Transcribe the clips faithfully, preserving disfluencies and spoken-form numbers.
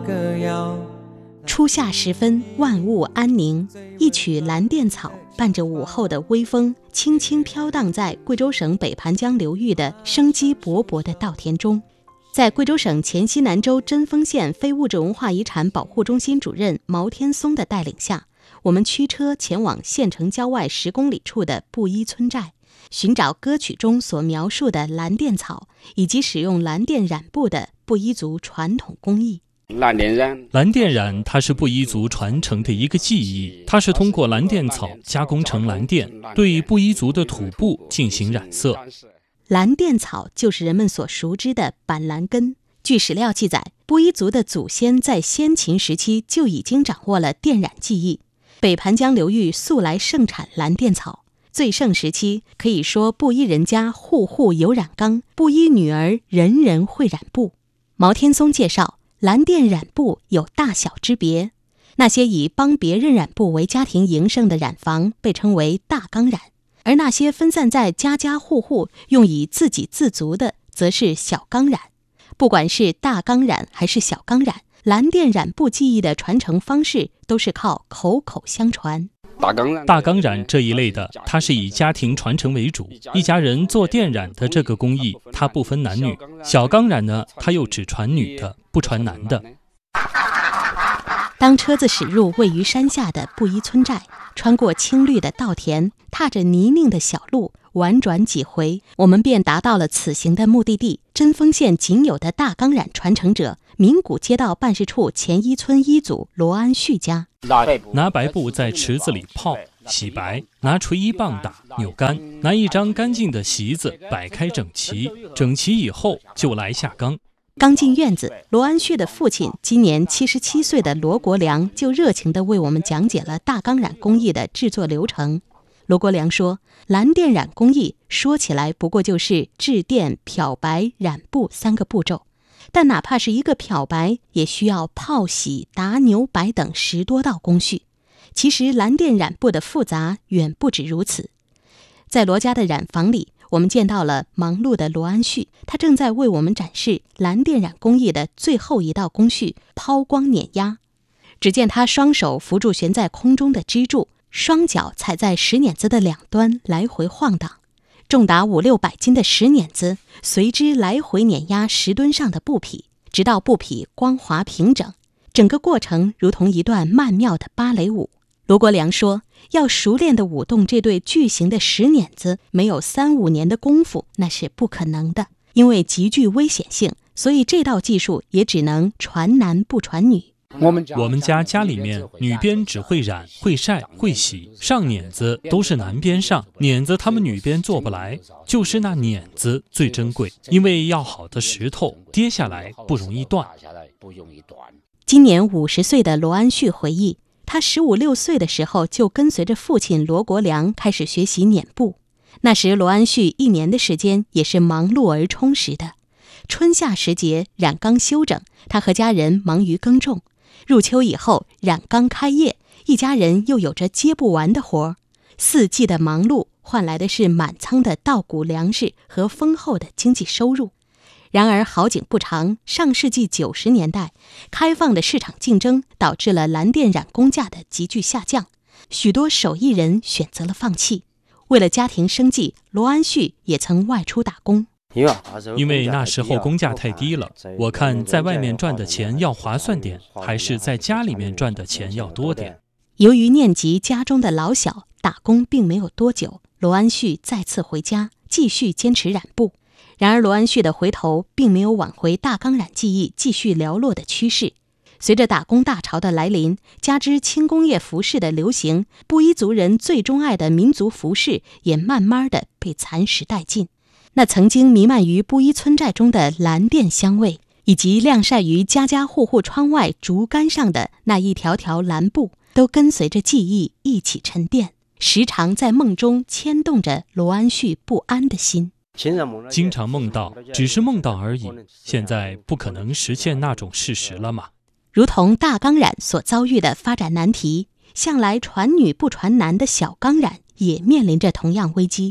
歌谣。 初夏时分，万物安宁，一曲蓝靛草伴着午后的微风，轻轻飘荡在贵州省北盘江流域的生机勃勃的稻田中。在贵州省黔西南州贞丰县非物质文化遗产保护中心主任毛天松的带领下，我们驱车前往县城郊外十公里处的布依村寨，寻找歌曲中所描述的蓝靛草以及使用蓝靛染布的布依族传统工艺。 蓝靛染，蓝靛染它是布依族传承的一个技艺，它是通过蓝靛草加工成蓝靛，对布依族的土布进行染色。 蓝靛草就是人们所熟知的板蓝根。据史料记载，布依族的祖先在先秦时期就已经掌握了靛染技艺。北盘江流域素来盛产蓝靛草，最盛时期可以说布依人家户户有染缸，布依女儿人人会染布。毛天松介绍，蓝靛染布有大小之别，那些以帮别人染布为家庭营生的染坊被称为大缸染，而那些分散在家家户户用以自给自足的则是小缸染。不管是大缸染还是小缸染，蓝靛染布技艺的传承方式都是靠口口相传。 大缸染，大缸染这一类的，它是以家庭传承为主，一家人做靛染的这个工艺，它不分男女。小缸染呢，它又只传女的，不传男的。 当车子驶入位于山下的布依村寨，穿过青绿的稻田，踏着泥泞的小路，婉转几回，我们便达到了此行的目的地——贞丰县仅有的大缸染传承者名古街道办事处前一村一组罗安旭家。 拿白布在池子里泡洗白，拿锤一棒打扭干，拿一张干净的席子摆开整齐，整齐以后就来下缸。 刚进院子，罗安旭的父亲今年七十七岁的罗国良就热情地为我们讲解了大缸染工艺的制作流程。罗国良说，蓝靛染工艺说起来不过就是制靛、漂白、染布三个步骤，但哪怕是一个漂白，也需要泡洗、打扭摆等十多道工序。其实蓝靛染布的复杂远不止如此。在罗家的染坊里，我们见到了忙碌的罗安旭，他正在为我们展示蓝靛染工艺的最后一道工序——抛光碾压。只见他双手扶住悬在空中的支柱，双脚踩在石碾子的两端来回晃荡，重达五六百斤的石碾子随之来回碾压石墩上的布匹，直到布匹光滑平整。整个过程如同一段曼妙的芭蕾舞。罗国良说，要熟练地舞动这对巨型的石碾子，没有三五年的功夫那是不可能的，因为极具危险性，所以这道技术也只能传男不传女。 我们我们家家里面女编只会染、会晒、会洗，上碾子都是男编上，碾子他们女编做不来，就是那碾子最珍贵，因为要好的石头跌下来不容易断。 今年五十岁的罗安旭回忆，他十五六岁的时候就跟随着父亲罗国良开始学习碾布。那时罗安旭一年的时间也是忙碌而充实的。春夏时节染缸休整，他和家人忙于耕种。入秋以后染缸开业，一家人又有着接不完的活。四季的忙碌换来的是满仓的稻谷粮食和丰厚的经济收入。然而好景不长，上世纪九十年代，开放的市场竞争导致了蓝靛染工价的急剧下降，许多手艺人选择了放弃。为了家庭生计，罗安旭也曾外出打工。 因为那时候工价太低了，我看在外面赚的钱要划算点，还是在家里面赚的钱要多点。 由于念及家中的老小，打工并没有多久，罗安旭再次回家，继续坚持染布。然而罗安旭的回头并没有挽回大缸染技艺继续寥落的趋势。随着打工大潮的来临，加之轻工业服饰的流行，布依族人最钟爱的民族服饰也慢慢的被蚕食殆尽。那曾经弥漫于布依村寨中的蓝靛香味，以及晾晒于家家户户窗外竹竿上的那一条条蓝布，都跟随着记忆一起沉淀，时常在梦中牵动着罗安旭不安的心。 经常梦到，只是梦到而已，现在不可能实现那种事实了嘛。 如同大缸染所遭遇的发展难题，向来传女不传男的小缸染也面临着同样危机。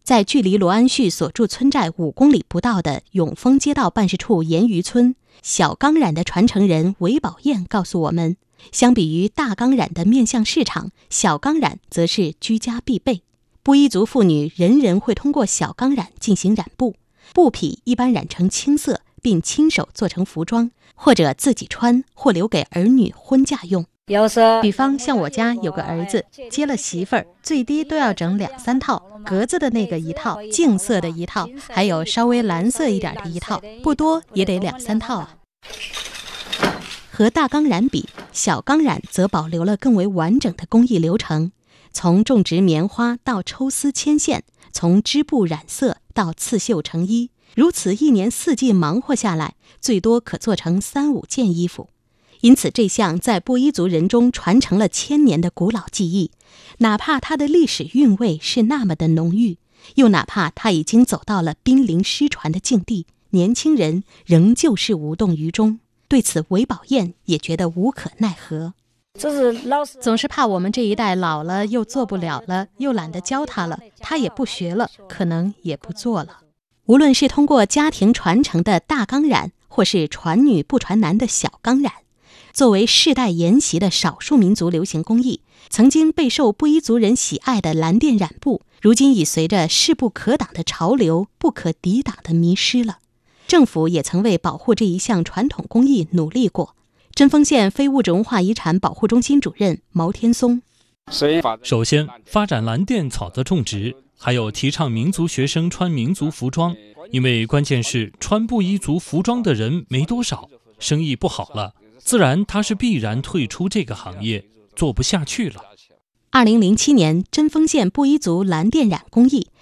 在距离罗安旭所住村寨五公里不到的永丰街道办事处盐鱼村，小钢染的传承人韦宝燕告诉我们，相比于大钢染的面向市场，小钢染则是居家必备。布依族妇女人人会通过小钢染进行染布，布匹一般染成青色，并亲手做成服装，或者自己穿，或留给儿女婚嫁用。比方像我家有个儿子接了媳妇儿，最低都要整两三套，格子的那个一套，净色的一套，还有稍微蓝色一点的一套，不多也得两三套啊。和大钢染比，小钢染则保留了更为完整的工艺流程，从种植棉花到抽丝牵线，从织布染色到刺绣成衣，如此一年四季忙活下来，最多可做成三五件衣服。因此这项在布依族人中传承了千年的古老技艺，哪怕它的历史韵味是那么的浓郁，又哪怕它已经走到了濒临失传的境地，年轻人仍旧是无动于衷。对此韦宝燕也觉得无可奈何，总是怕我们这一代老了又做不了了，又懒得教他了，他也不学了，可能也不做了。无论是通过家庭传承的大钢染，或是传女不传男的小钢染，作为世代沿袭的少数民族流行工艺，曾经备受布依族人喜爱的蓝靛染布，如今已随着势不可挡的潮流不可抵挡地迷失了。政府也曾为保护这一项传统工艺努力过。针锋县非物质文化遗产保护中心主任毛天松： 首先，发展蓝靛草的种植，还有提倡民族学生穿民族服装，因为关键是穿布依族服装的人没多少，生意不好了，自然他是必然退出这个行业，做不下去了。 二零零七年，针锋县布依族蓝靛染工艺